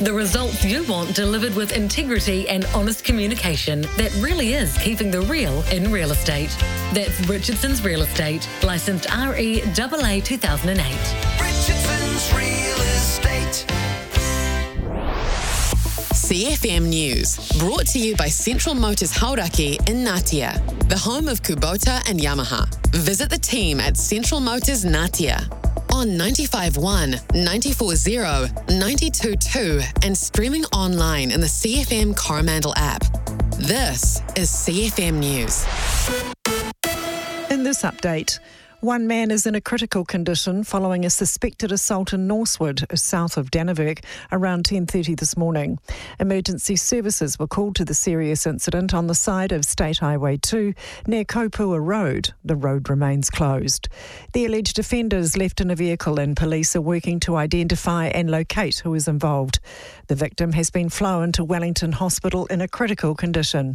The results you want delivered with integrity and honest communication that really is keeping the real in real estate. That's Richardson's Real Estate, licensed REAA 2008. Richardson's Real Estate. CFM News, brought to you by Central Motors Hauraki in Ngatea, the home of Kubota and Yamaha. Visit the team at Central Motors Ngatea on 95.1, 94.0, 92.2 and streaming online in the CFM Coromandel app. This is CFM News. In this update, one man is in a critical condition following a suspected assault in Norsewood, south of Dannevirke, around 10:30 this morning. Emergency services were called to the serious incident on the side of State Highway 2 near Kopua Road. The road remains closed. The alleged offenders left in a vehicle and police are working to identify and locate who is involved. The victim has been flown to Wellington Hospital in a critical condition.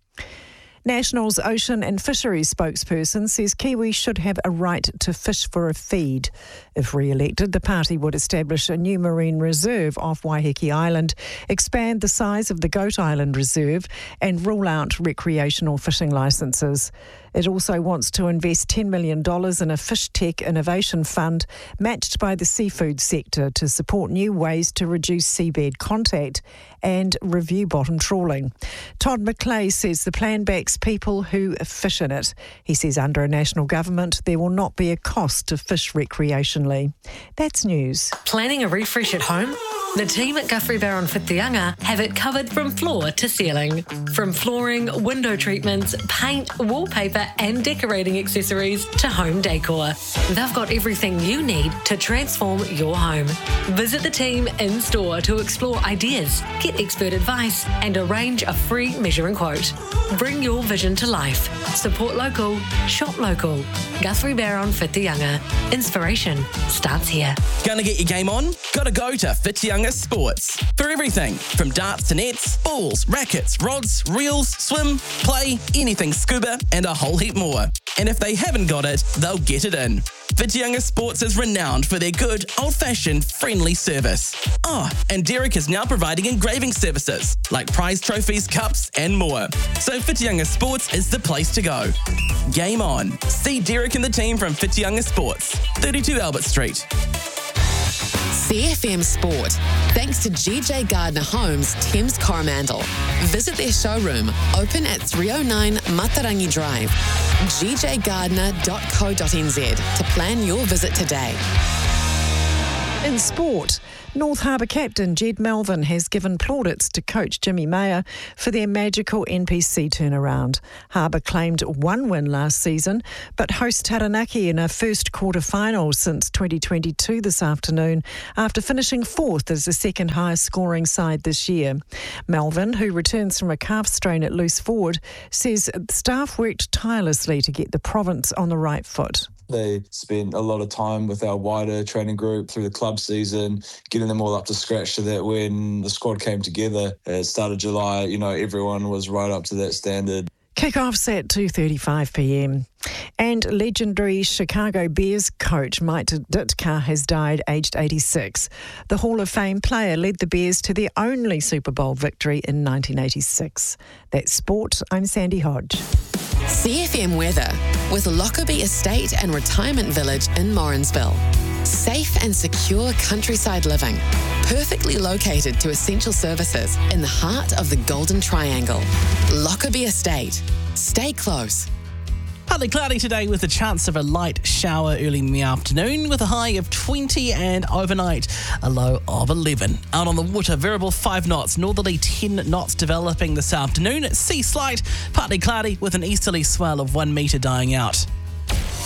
National's Ocean and Fisheries spokesperson says Kiwis should have a right to fish for a feed. If re-elected, the party would establish a new marine reserve off Waiheke Island, expand the size of the Goat Island Reserve and rule out recreational fishing licences. It also wants to invest $10 million in a fish tech innovation fund matched by the seafood sector to support new ways to reduce seabed contact and review bottom trawling. Todd McClay says the plan backs people who fish in it. He says under a national government, there will not be a cost to fish recreationally. That's news. Planning a refresh at home? The team at Guthrie Barron Whitianga have it covered from floor to ceiling. From flooring, window treatments, paint, wallpaper and decorating accessories to home decor. They've got everything you need to transform your home. Visit the team in store to explore ideas, get expert advice and arrange a free measuring quote. Bring your vision to life. Support local, shop local. Guthrie Barron Whitianga. Inspiration starts here. Gonna get your game on? Gotta go to Whitianga Sports. For everything from darts to nets, balls, rackets, rods, reels, swim, play, anything scuba, and a whole heap more. And if they haven't got it, they'll get it in. Whitianga Sports is renowned for their good, old-fashioned, friendly service. Oh, and Derek is now providing engraving services, like prize trophies, cups, and more. So Whitianga Sports is the place to go. Game on. See Derek and the team from Whitianga Sports, 32 Albert Street. CFM Sport, thanks to GJ Gardner Homes, Thames Coromandel. Visit their showroom, open at 309 Matarangi Drive, gjgardner.co.nz to plan your visit today. In sport, North Harbour captain Jed Melvin has given plaudits to coach Jimmy Mayer for their magical NPC turnaround. Harbour claimed one win last season, but host Taranaki in a first quarter-final since 2022 this afternoon after finishing fourth as the second highest scoring side this year. Melvin, who returns from a calf strain at loose forward, says staff worked tirelessly to get the province on the right foot. They spent a lot of time with our wider training group through the club season, getting them all up to scratch so that when the squad came together at the start of July, everyone was right up to that standard. Kick-offs at 2:35 p.m. And legendary Chicago Bears coach Mike Ditka has died aged 86. The Hall of Fame player led the Bears to their only Super Bowl victory in 1986. That's sport. I'm Sandy Hodge. CFM weather with Lockerbie Estate and Retirement Village in Morrinsville. Safe and secure countryside living, perfectly located to essential services in the heart of the Golden Triangle. Lockerbie Estate. Stay close. Partly cloudy today with a chance of a light shower early in the afternoon with a high of 20 and overnight a low of 11. Out on the water, variable 5 knots, northerly 10 knots developing this afternoon. Sea slight, partly cloudy with an easterly swell of 1 metre dying out.